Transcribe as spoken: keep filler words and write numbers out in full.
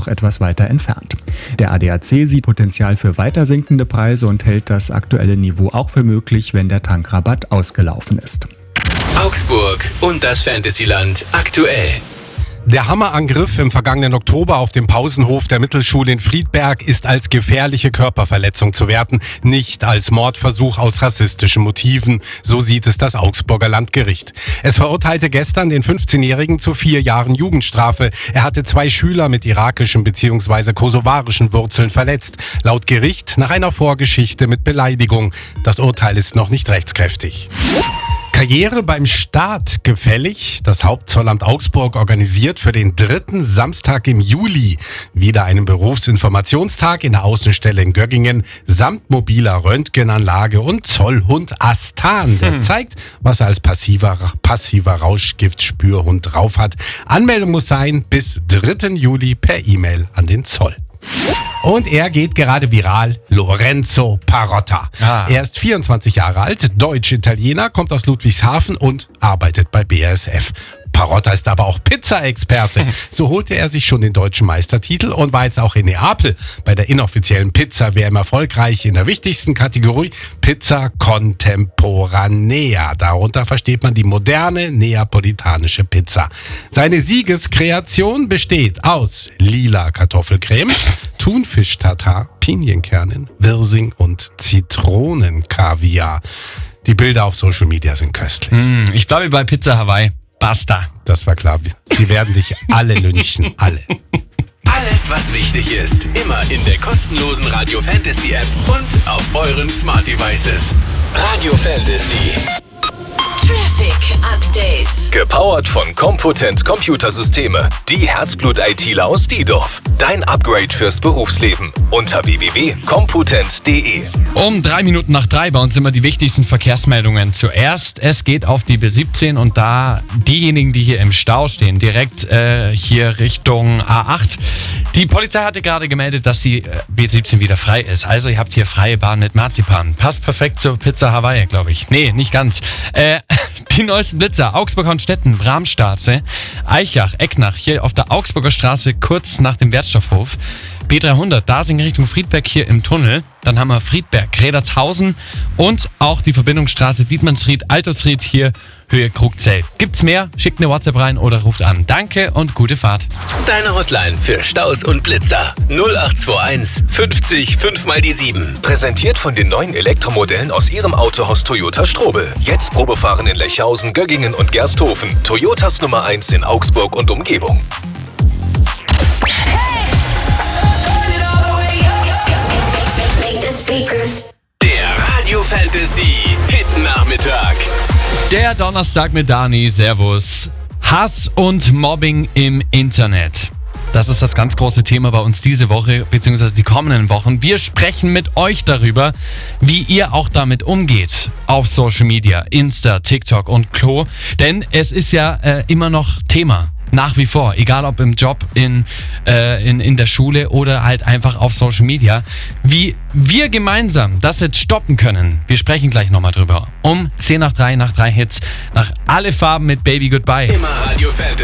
noch etwas weiter entfernt. Der A D A C sieht Potenzial für weiter sinkende Preise und hält das aktuelle Niveau auch für möglich, wenn der Tankrabatt ausgelaufen ist. Augsburg und das Fantasyland aktuell. Der Hammerangriff im vergangenen Oktober auf dem Pausenhof der Mittelschule in Friedberg ist als gefährliche Körperverletzung zu werten, nicht als Mordversuch aus rassistischen Motiven. So sieht es das Augsburger Landgericht. Es verurteilte gestern den fünfzehnjährigen zu vier Jahren Jugendstrafe. Er hatte zwei Schüler mit irakischen bzw. kosovarischen Wurzeln verletzt. Laut Gericht nach einer Vorgeschichte mit Beleidigung. Das Urteil ist noch nicht rechtskräftig. Karriere beim Staat gefällig. Das Hauptzollamt Augsburg organisiert für den dritten Samstag im Juli wieder einen Berufsinformationstag in der Außenstelle in Göggingen samt mobiler Röntgenanlage und Zollhund Astan. Der hm. zeigt, was er als passiver, passiver Rauschgiftspürhund drauf hat. Anmeldung muss sein bis dritten Juli per E-Mail an den Zoll. Und er geht gerade viral, Lorenzo Parotta. Ah. Er ist vierundzwanzig Jahre alt, Deutsch-Italiener, kommt aus Ludwigshafen und arbeitet bei B A S F. Parotta ist aber auch Pizza-Experte. So holte er sich schon den deutschen Meistertitel und war jetzt auch in Neapel bei der inoffiziellen Pizza-W M erfolgreich in der wichtigsten Kategorie Pizza Contemporanea. Darunter versteht man die moderne neapolitanische Pizza. Seine Siegeskreation besteht aus lila Kartoffelcreme, Thunfisch-Tatar, Pinienkernen, Wirsing und Zitronenkaviar. Die Bilder auf Social Media sind köstlich. Mm, ich bleibe bei Pizza Hawaii. Basta. Das war klar. Sie werden dich alle lynchen. Alle. Alles, was wichtig ist. Immer in der kostenlosen Radio Fantasy App und auf euren Smart Devices. Radio Fantasy. Traffic Update. Gepowert von Compotent Computersysteme. Die Herzblut-ITler aus Diedorf. Dein Upgrade fürs Berufsleben. Unter w w w punkt compotent punkt d e. Um drei Minuten nach drei bei uns immer die wichtigsten Verkehrsmeldungen. Zuerst, es geht auf die B siebzehn und da diejenigen, die hier im Stau stehen, direkt äh, hier Richtung A acht. Die Polizei hatte gerade gemeldet, dass die B siebzehn wieder frei ist. Also ihr habt hier freie Bahn mit Marzipan. Passt perfekt zur Pizza Hawaii, glaube ich. Nee, nicht ganz. Äh, die neuesten Blitzer. Augsburg-Hornstetten, Bramstraße, Eichach, Ecknach, hier auf der Augsburger Straße, kurz nach dem Wertstoffhof. B dreihundert, Dasing Richtung Friedberg hier im Tunnel. Dann haben wir Friedberg, Redertshausen und auch die Verbindungsstraße Dietmannsried, Altosried hier Höhe Krugzell. Gibt's mehr? Schickt eine WhatsApp rein oder ruft an. Danke und gute Fahrt. Deine Hotline für Staus und Blitzer. null acht zwei eins fünfzig fünf mal die sieben. Präsentiert von den neuen Elektromodellen aus ihrem Autohaus Toyota Strobel. Jetzt Probefahren in Lechhausen, Göggingen und Gersthofen. Toyotas Nummer eins in Augsburg und Umgebung. Der Radio Fantasy Hit Nachmittag. Der Donnerstag mit Dani, Servus. Hass und Mobbing im Internet. Das ist das ganz große Thema bei uns diese Woche, beziehungsweise die kommenden Wochen. Wir sprechen mit euch darüber, wie ihr auch damit umgeht auf Social Media, Insta, TikTok und Co. Denn es ist ja äh, immer noch Thema. Nach wie vor, egal ob im Job, in, äh, in, in der Schule oder halt einfach auf Social Media. Wie wir gemeinsam das jetzt stoppen können, wir sprechen gleich nochmal drüber. Um zehn nach drei, nach drei Hits, nach alle Farben mit Baby Goodbye. Immer Radio Fantasy.